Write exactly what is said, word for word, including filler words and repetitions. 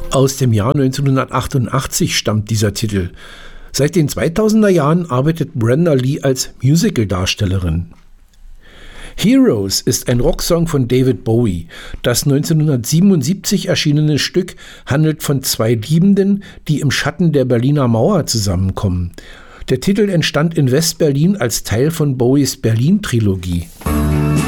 Aus dem Jahr neunzehnhundertachtundachtzig stammt dieser Titel. Seit den zweitausender Jahren arbeitet Brenda Lee als Musicaldarstellerin. Heroes ist ein Rocksong von David Bowie. Das neunzehnhundertsiebenundsiebzig erschienene Stück handelt von zwei Liebenden, die im Schatten der Berliner Mauer zusammenkommen. Der Titel entstand in West-Berlin als Teil von Bowies Berlin-Trilogie.